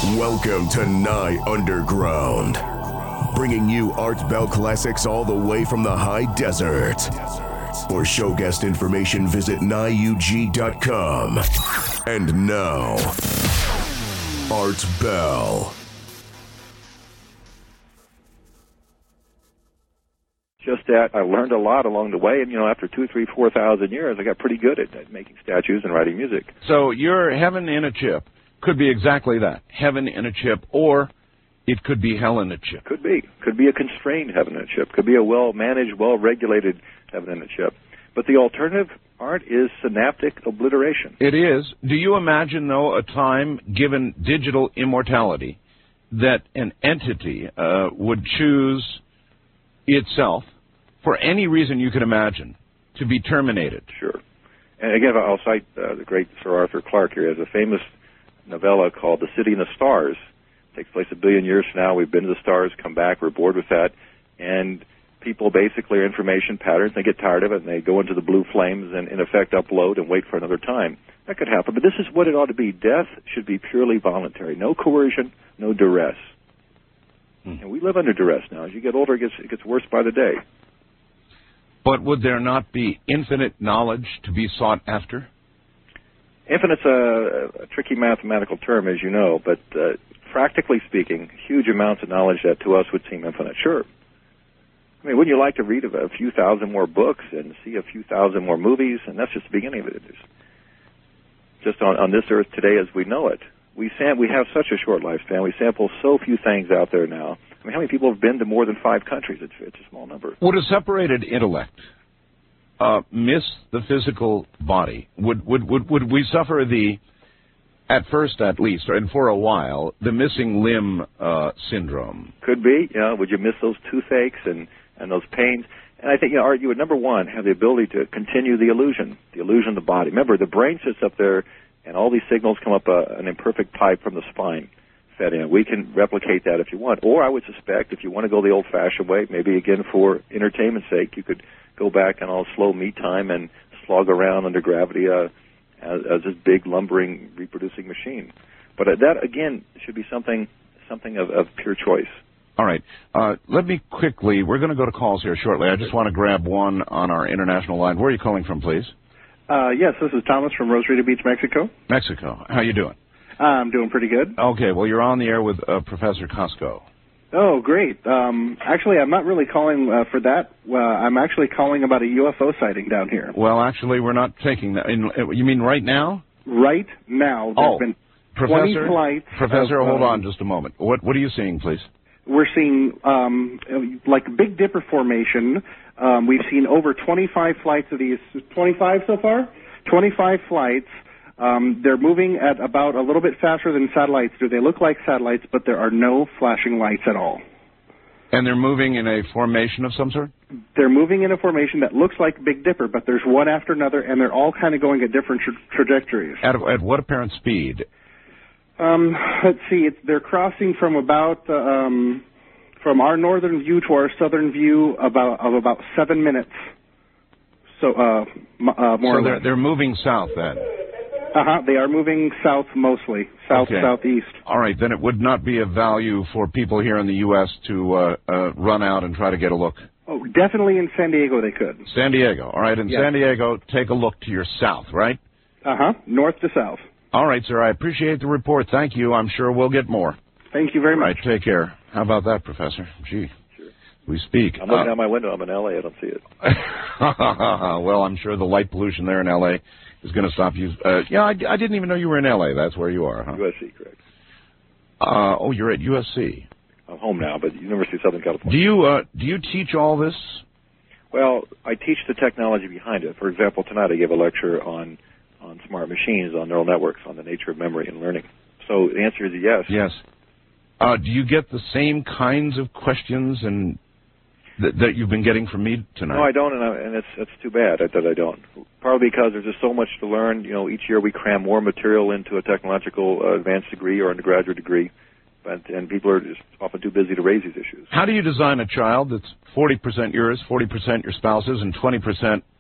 Welcome to Nye Underground, bringing you Art Bell classics all the way from the high desert. For show guest information, visit NyeUG.com. And now, Art Bell. Just that I learned a lot along the way, and after 2,000, 3,000, 4,000 years, I got pretty good at making statues and writing music. So your heaven in a chip could be exactly that, heaven in a chip, or it could be hell in a chip. Could be a constrained heaven in a chip. Could be a well-managed, well-regulated heaven in a chip. But the alternative, Art, is synaptic obliteration. It is. Do you imagine, though, a time, given digital immortality, that an entity would choose itself, for any reason you can imagine, to be terminated? Sure. And again, I'll cite the great Sir Arthur Clarke here. He has a famous novella called The City in the Stars. It takes place 1 billion years from now. We've been to the stars, come back, we're bored with that. And people basically are information patterns. They get tired of it, and they go into the blue flames and, in effect, upload and wait for another time. That could happen. But this is what it ought to be. Death should be purely voluntary. No coercion, no duress. And we live under duress now. As you get older, it gets worse by the day. But would there not be infinite knowledge to be sought after? Infinite's a tricky mathematical term, as you know, but practically speaking, huge amounts of knowledge that to us would seem infinite. Sure. I mean, wouldn't you like to read a few thousand more books and see a few thousand more movies? And that's just the beginning of it. Just on this earth today as we know it. We have such a short lifespan. We sample so few things out there now. I mean, how many people have been to more than 5 countries? It's a small number. Would a separated intellect miss the physical body? Would we suffer at first at least, and for a while, the missing limb syndrome? Could be. Would you miss those toothaches and those pains? And I think, Art, you would, number one, have the ability to continue the illusion of the body. Remember, the brain sits up there, and all these signals come up an imperfect pipe from the spine fed in. We can replicate that if you want. Or I would suspect if you want to go the old-fashioned way, maybe again for entertainment's sake, you could go back on all slow meat time and slog around under gravity as this big, lumbering, reproducing machine. But that, again, should be something of pure choice. All right. Let me quickly, we're going to go to calls here shortly. I just want to grab one on our international line. Where are you calling from, please? Yes, this is Thomas from Rosarito Beach, Mexico. Mexico. How you doing? I'm doing pretty good. Okay, well, you're on the air with Professor Costco. Oh, great. Actually, I'm not really calling for that. I'm actually calling about a UFO sighting down here. Well, actually, we're not taking that. You mean right now? Right now. There's been 20 flights. Professor, hold on just a moment. What are you seeing, please? We're seeing, like Big Dipper formation. We've seen over 25 flights of these. 25 so far? 25 flights. They're moving at about a little bit faster than satellites do. They look like satellites, but there are no flashing lights at all. And they're moving in a formation of some sort? They're moving in a formation that looks like Big Dipper, but there's one after another, and they're all kind of going at different trajectories. At what apparent speed? Let's see. They're crossing from about from our northern view to our southern view of about 7 minutes. So more or less. They're moving south then. They are moving south mostly, southeast. All right, then it would not be of value for people here in the U.S. to run out and try to get a look. Oh, definitely in San Diego they could. San Diego. All right, in San Diego, take a look to your south, right? North to south. All right, sir. I appreciate the report. Thank you. I'm sure we'll get more. Thank you very much. All right, take care. How about that, Professor? Gee, sure. We speak. I'm looking out my window. I'm in L.A. I don't see it. Well, I'm sure the light pollution there in L.A. is going to stop you. I didn't even know you were in L.A. That's where you are, huh? USC, correct. You're at USC. I'm home now, but University of Southern California. Do you teach all this? Well, I teach the technology behind it. For example, tonight I gave a lecture on smart machines, on neural networks, on the nature of memory and learning. So the answer is yes. Yes. Do you get the same kinds of questions and that you've been getting from me tonight? No, I don't, and it's too bad that I don't. Partly because there's just so much to learn. Each year we cram more material into a technological advanced degree or undergraduate degree, and people are just often too busy to raise these issues. How do you design a child that's 40% yours, 40% your spouse's, and 20%